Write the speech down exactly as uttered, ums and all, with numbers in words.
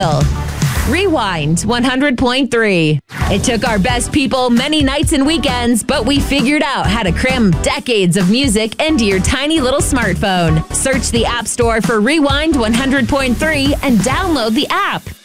Rewind one hundred point three. It took our best people many nights and weekends, but we figured out how to cram decades of music into your tiny little smartphone. Search the App Store for Rewind one hundred point three and download the app.